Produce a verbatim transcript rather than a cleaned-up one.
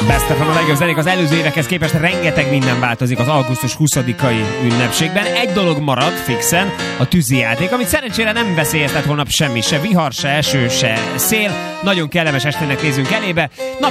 Best of a legjobb zenék. Az előző évekhez képest rengeteg minden változik az augusztus huszadikai ünnepségben. Egy dolog marad fixen, a tűzijáték, amit szerencsére nem veszélyeztet holnap semmi, se vihar, se eső, se szél. Nagyon kellemes estének nézünk elébe.